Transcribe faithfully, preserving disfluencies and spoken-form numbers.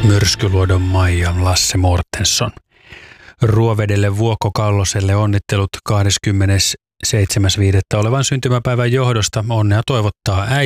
Myrskyluodon Maija Lasse Mortensson. Ruovedelle Vuokko Kalloselle onnittelut kahdeskymmenesseitsemäs viidettä olevan syntymäpäivän johdosta. Onnea toivottaa äiti